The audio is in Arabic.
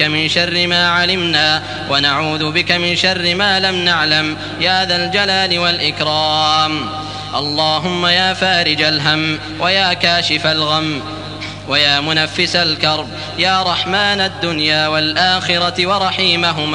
من شر ما علمنا ونعوذ بك من شر ما لم نعلم يا ذا الجلال والإكرام. اللهم يا فارج الهم ويا كاشف الغم ويا منفس الكرب يا رحمن الدنيا والآخرة ورحيمهما